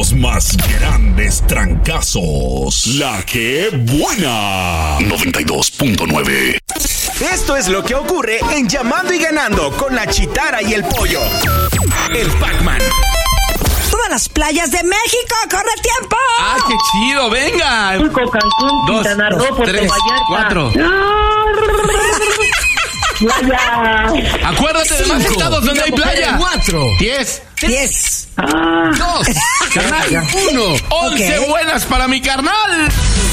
los más grandes trancazos. La que buena. 92.9. Esto es lo que ocurre en Llamando y Ganando con la Chitara y el Pollo. El Pac-Man. Todas las playas de México, ¡corre tiempo! ¡Ah, qué chido! ¡Venga! Cancún, 2, Quintana Roo, Puerto 3, Vallarta. 4. Playa. Acuérdate de más estados donde hay playa. 4. 10. 10. 2. Carnal. 1. 11 Ok. buenas para mi carnal.